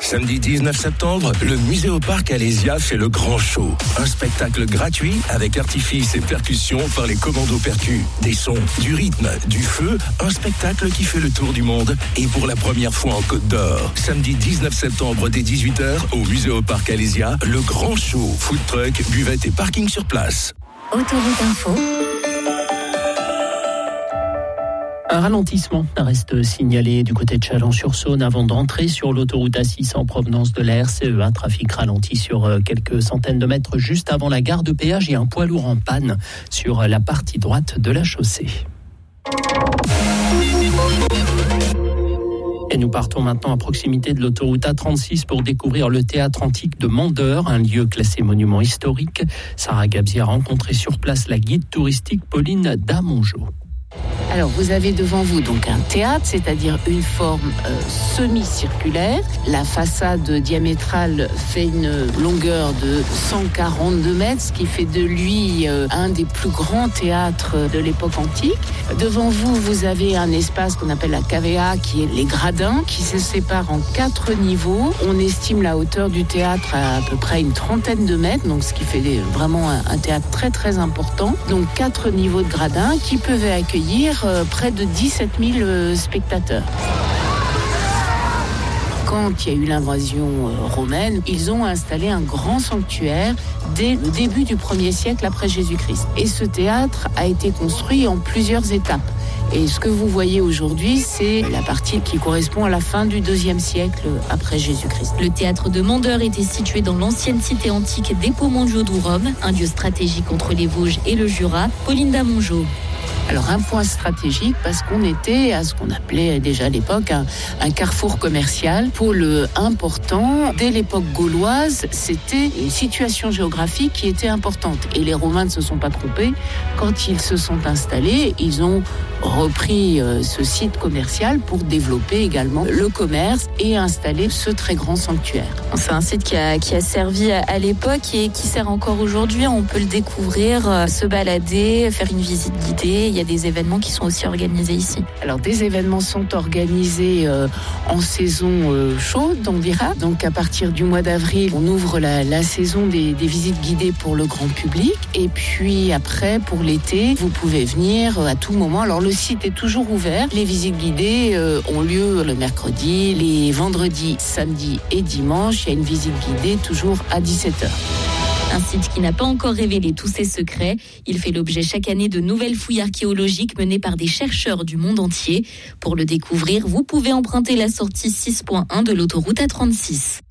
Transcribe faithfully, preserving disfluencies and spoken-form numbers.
Samedi dix-neuf septembre, le Muséoparc Alésia fait le grand show. Un spectacle gratuit avec artifices et percussions par les commandos percus. Des sons, du rythme, du feu, un spectacle qui fait le tour du monde et pour la première fois en Côte d'Or. Samedi dix-neuf septembre dès dix-huit heures au Muséoparc Alésia, le grand show, food truck, buvette et parking sur place. Autoroute Info. Un ralentissement reste signalé du côté de Chalon-sur-Saône avant d'entrer sur l'autoroute A six en provenance de la R C E. Un trafic ralenti sur quelques centaines de mètres juste avant la gare de péage et un poids lourd en panne sur la partie droite de la chaussée. Et nous partons maintenant à proximité de l'autoroute A trente-six pour découvrir le théâtre antique de Mandeur, un lieu classé monument historique. Sarah Gabzi a rencontré sur place la guide touristique Pauline Damongeau. Alors, vous avez devant vous donc un théâtre, c'est-à-dire une forme euh, semi-circulaire. La façade diamétrale fait une longueur de cent quarante-deux mètres, ce qui fait de lui euh, un des plus grands théâtres de l'époque antique. Devant vous, vous avez un espace qu'on appelle la cavea, qui est les gradins, qui se séparent en quatre niveaux. On estime la hauteur du théâtre à à peu près une trentaine de mètres, donc ce qui fait vraiment un, un théâtre très très important. Donc quatre niveaux de gradins qui peuvent accueillir près de dix-sept mille spectateurs. Quand il y a eu l'invasion romaine, ils ont installé un grand sanctuaire dès le début du premier siècle après Jésus-Christ. Et ce théâtre a été construit en plusieurs étapes. Et ce que vous voyez aujourd'hui, c'est la partie qui correspond à la fin du deuxième siècle après Jésus-Christ. Le théâtre de Mandeur était situé dans l'ancienne cité antique d'Epomangio-Durum, un lieu stratégique entre les Vosges et le Jura. Pauline Damongeau. Alors un point stratégique parce qu'on était à ce qu'on appelait déjà à l'époque un, un carrefour commercial, pôle important. Dès l'époque gauloise, c'était une situation géographique qui était importante. Et les Romains ne se sont pas trompés. Quand ils se sont installés, ils ont repris euh, ce site commercial pour développer également le commerce et installer ce très grand sanctuaire. C'est un site qui a, qui a servi à, à l'époque et qui sert encore aujourd'hui. On peut le découvrir, euh, se balader, faire une visite guidée. Il y a des événements qui sont aussi organisés ici. Alors des événements sont organisés euh, en saison euh, chaude, on dira. Donc à partir du mois d'avril, on ouvre la, la saison des, des visites guidées pour le grand public. Et puis après, pour l'été, vous pouvez venir à tout moment. Alors le site est toujours ouvert. Les visites guidées euh, ont lieu le mercredi, les vendredis, samedis et dimanches. Il y a une visite guidée toujours à dix-sept heures. Un site qui n'a pas encore révélé tous ses secrets. Il fait l'objet chaque année de nouvelles fouilles archéologiques menées par des chercheurs du monde entier. Pour le découvrir, vous pouvez emprunter la sortie six point un de l'autoroute A trente-six.